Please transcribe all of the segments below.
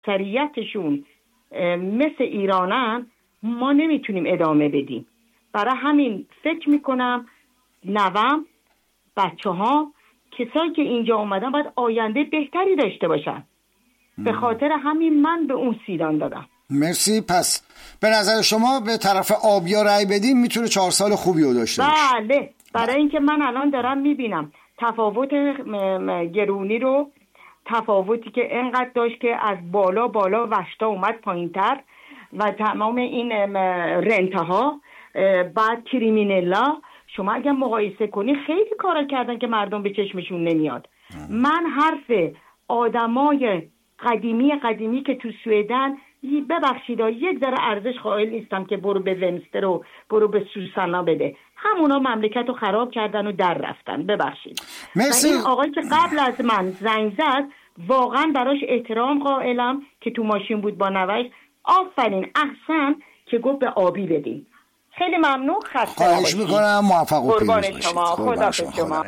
اکثریتشون مثل ایرانن، ما نمیتونیم ادامه بدیم. برای همین فکر میکنم نوام، بچه ها، کسایی که اینجا اومدن باید آینده بهتری داشته باشن. به خاطر همین من به اون سیدان دادم. مرسی. پس به نظر شما به طرف آبیا رأی بدیم میتونه 4 سال خوبی رو داشته باشه؟ بله، برای اینکه من الان دارم میبینم تفاوت گرونی رو، تفاوتی که انقدر داشت که از بالا وشتا اومد پایینتر و تمام این رنتها، بعد کریمینلا، شما اگر مقایسه کنی خیلی کارا کردن که مردم به چشمشون نمیاد. من حرف آدمای قدیمی که تو سوئدن، ببخشید یک ذره ارزش قائل نیستم که برو به ونستر و برو به سوسانا بده. همونا مملکت رو خراب کردن و در رفتن. ببخشید. مرسی. و این آقایی که قبل از من زنگ زد واقعا براش احترام قائلم که تو ماشین بود با نوش. آفرین، احسن که گفت به آبی بدین. خیلی ممنون. خواهش میکنم. موفق و پیروز باشید. شما. خدا شما.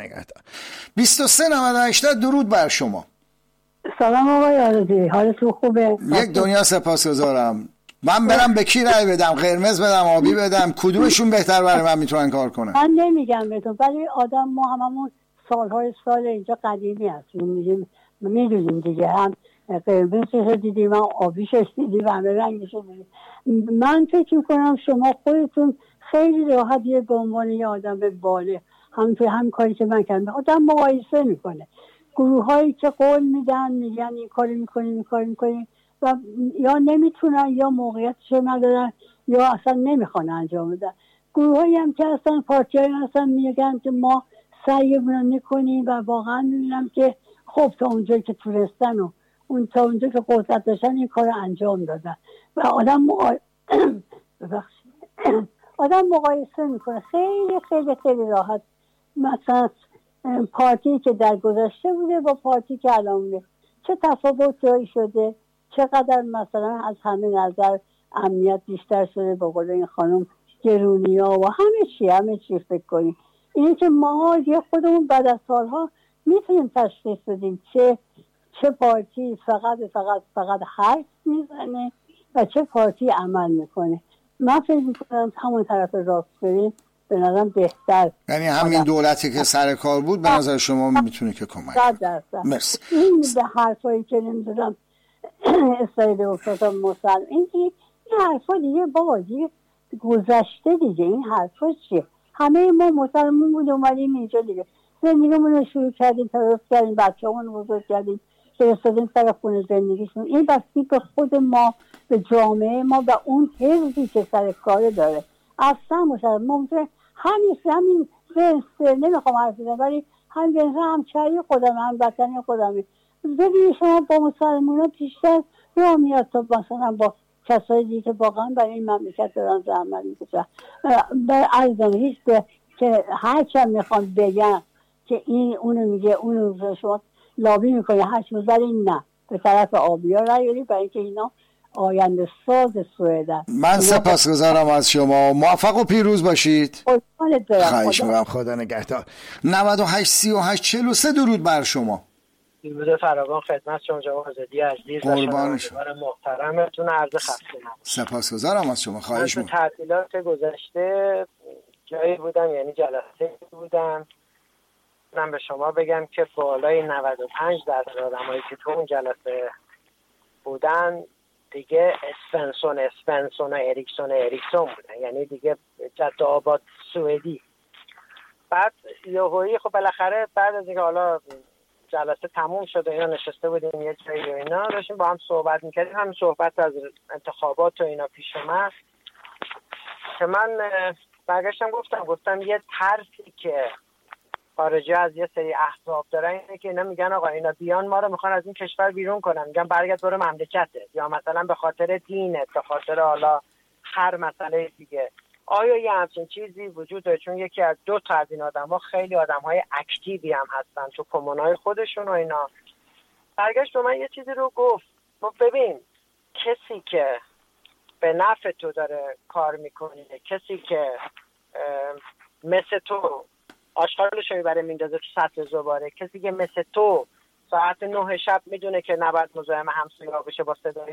2398 درود بر شما. سلام آقای آرزی، حالتون خوبه؟ یک دنیا سپاسگزارم. من برم به کی رأی بدم؟ قرمز بدم، آبی بدم؟ کدومشون بهتر برای من میتونن کار کنن؟ من نمیگم بهتون، ولی آدم ما هممون سال اینجا قدیمی هستیم، میدونیم دیگه، هم قرمزش دیدیم، هم آبیشش دیدیم، همه رنگش دیدیم. من فکر میکنم شما خودتون خیلی راحت به عنوان یه آدم بالغ هم کاری که من کردم، آدم مقایسه میکنه گروه هایی که قول میگن این کاری میکنیم و یا نمیتونن یا موقعیتش ندارن یا اصلا نمیخوان انجام بدن. گروه هایی هم که اصلا پارتی هایی هستن میگن که ما سعیمون رو میکنیم و واقعا میبینم که خب تا اونجایی که تونستن و تا اونجایی که قدرت داشتن این کار رو انجام دادن و آدم مقایسه میکنه خیلی خیلی خیلی راحت. مثلا پارتی که در گذشته بوده با پارتی که الان بوده چه تفاوتایی شده، چقدر مثلا از همه نظر امنیت بیشتر شده، به قول این خانم گرونیا و همه چی فکر کنیم. اینه که ما یه خودمون بعد از سالها میتونیم تشخیص بدیم چه پارتی فقط حرف میزنه و چه پارتی عمل میکنه. من فکر میکنم همون طرف راست بریم به نظرم بهتر. یعنی همین دولتی که سر کار بود به نظر شما میتونه که کمک کنه. مرسی. این به حرفایی که نمیدونم اسرائیل افتادا مسلم این حرفا دیگه بابا دیگه گذشته دیگه. این حرفا چیه؟ همه ما مسلمون بود اومدیم اینجا دیگه زندگیمون رو شروع کردیم، درست کردیم، بچه‌مون رو بزرگ کردیم، فرستادیم سر خونه زندگیشون. این بستی به خود ما، به جامعه ما و اون حزبی که سر کار داره. اصلا ممکنه همین نمیخوام حرف بزنم ولی همچری خودم، هم وطنی خودمه. ببینید شما با مسلمان‌ها بیشتر راه میاد تا مثلا با کسایی دیگه که واقعا برای این مملکت دارن زحمت میکشن. عرضم هیچ که هرچند میخوان بگن که این اونو میگه اونو شما لابی میکنه هرچی ولی نه، به طرف آبیا رای بدید برای اینکه اینا آینده ساز سوئدن. من سپاسگزارم از شما. موفق و پیروز باشید. خواهش می‌کنم. خدا نگهدار. 98 38 43 درود بر شما. درود فراوان خدمت شما جناب آزادی عزیز. قربان شما. محترمتون عرض خسته نباشید. سپاسگزارم از شما. خواهش می‌کنم. تعطیلات گذشته جایی بودم، یعنی جلسه بودم. من به شما بگم که بالای 95% آدمایی که تو اون جلسه بودن دیگه اسپنسون و اریکسون بودن، یعنی دیگه جد آباد سوئدی. بعد یهویی خب بالاخره بعد از اینکه حالا جلسه تموم شد و اینا نشسته بودیم یه جایی و اینا داشتیم با هم صحبت میکردیم، هم صحبت از انتخابات و اینا پیش اومد که من برگشتم گفتم یه طرفی که خارجی از یه سری احزاب دارن اینه که اینا میگن آقا اینا بیان ما رو میخوان از این کشور بیرون کنن، میگن برگرد برو مملکتت، یا مثلا به خاطر دینت، به خاطر حالا هر مسئله دیگه. آیا یه همچین چیزی وجود داره؟ چون یکی از دو تا از این آدم‌ها خیلی آدم‌های اکتیوی هم هستن تو کمونای خودشون و اینا. برگشت به من یه چیزی رو گفت ببین کسی که به نفع تو داره کار میکنه، کسی که مثل تو آشغالش رو برای میندازه تو سطح زباله، کسی که مثل تو ساعت 9 شب میدونه که نباید مزاحم همسایه‌ها بشه با صدای